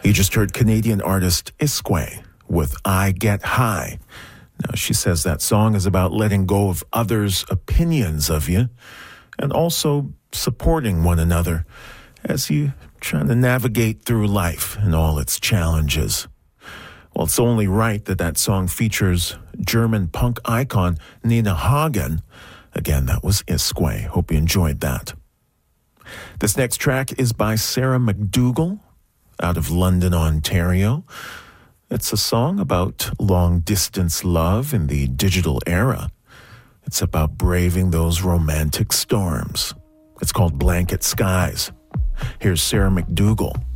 You just heard Canadian artist Iskway with I Get High. Now, she says that song is about letting go of others' opinions of you and also supporting one another as you try to navigate through life and all its challenges. Well, it's only right that that song features German punk icon Nina Hagen. Again, that was Iskway. Hope you enjoyed that. This next track is by Sarah McDougall out of London, Ontario. It's a song about long-distance love in the digital era. It's about braving those romantic storms. It's called Blanket Skies. Here's Sarah McDougall.